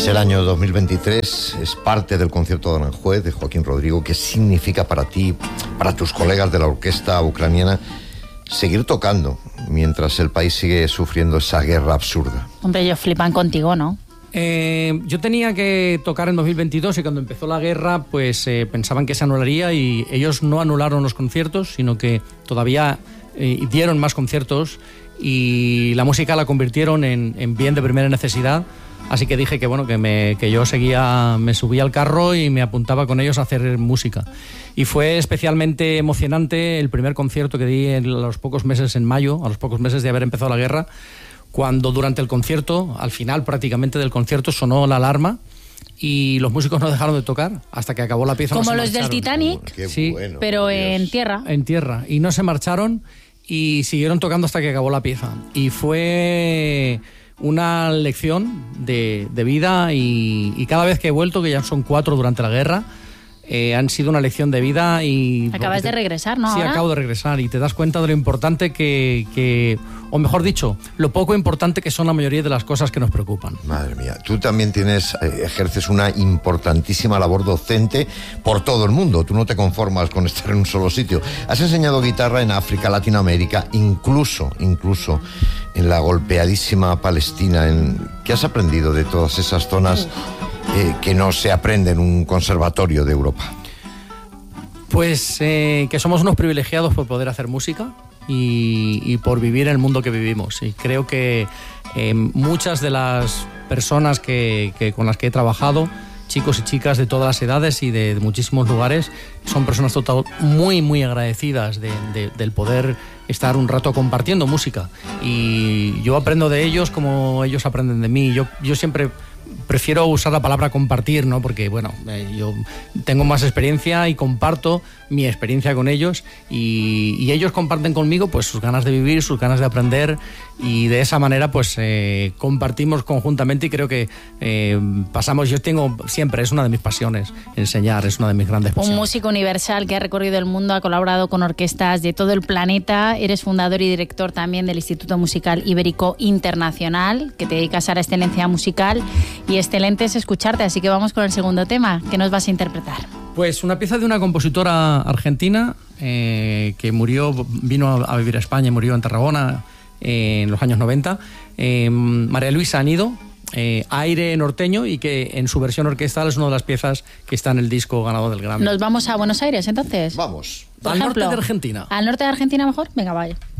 Es el año 2023, es parte del concierto de Aranjuez de Joaquín Rodrigo. ¿Qué significa para ti, para tus colegas de la orquesta ucraniana, seguir tocando mientras el país sigue sufriendo esa guerra absurda? Hombre, ellos flipan contigo, ¿no? Yo tenía que tocar en 2022 y cuando empezó la guerra pues pensaban que se anularía y ellos no anularon los conciertos, sino que todavía dieron más conciertos y la música la convirtieron en bien de primera necesidad. Así que dije que bueno, que yo me subía al carro y me apuntaba con ellos a hacer música. Y fue especialmente emocionante el primer concierto que di a los pocos meses en mayo, a los pocos meses de haber empezado la guerra, cuando durante el concierto, al final prácticamente del concierto, sonó la alarma y los músicos no dejaron de tocar hasta que acabó la pieza. Como no los del Titanic, sí, bueno, pero Dios. en tierra. En tierra. Y no se marcharon y siguieron tocando hasta que acabó la pieza. Y fue una lección de vida y cada vez que he vuelto, que ya son 4 durante la guerra, han sido una lección de vida. Y acabas de regresar, ¿no? Sí, ahora acabo de regresar y te das cuenta de lo importante o mejor dicho, lo poco importante que son la mayoría de las cosas que nos preocupan. Madre mía, tú también ejerces una importantísima labor docente por todo el mundo. Tú no te conformas con estar en un solo sitio. Has enseñado guitarra en África, Latinoamérica, incluso en la golpeadísima Palestina. ¿Qué has aprendido de todas esas zonas que no se aprende en un conservatorio de Europa? Pues que somos unos privilegiados por poder hacer música y por vivir en el mundo que vivimos. Y creo que muchas de las personas con las que he trabajado, chicos y chicas de todas las edades y de muchísimos lugares, son personas muy, muy agradecidas del poder estar un rato compartiendo música. Y yo aprendo de ellos como ellos aprenden de mí. Yo siempre prefiero usar la palabra compartir, ¿no? Porque, bueno, yo tengo más experiencia y comparto mi experiencia con ellos y ellos comparten conmigo pues sus ganas de vivir, sus ganas de aprender y de esa manera pues compartimos conjuntamente y creo que yo tengo siempre, es una de mis pasiones, enseñar, es una de mis grandes pasiones. Un músico universal que ha recorrido el mundo, ha colaborado con orquestas de todo el planeta, eres fundador y director también del Instituto Musical Ibérico Internacional, que te dedicas a la excelencia musical y excelente es escucharte, así que vamos con el segundo tema. ¿Qué nos vas a interpretar? Pues una pieza de una compositora argentina que vino a vivir a España y murió en Tarragona en los años 90, María Luisa Anido, aire norteño, y que en su versión orquestal es una de las piezas que está en el disco ganador del Grammy. ¿Nos vamos a Buenos Aires entonces? Vamos. Al norte de Argentina. ¿Al norte de Argentina mejor? Venga, vaya.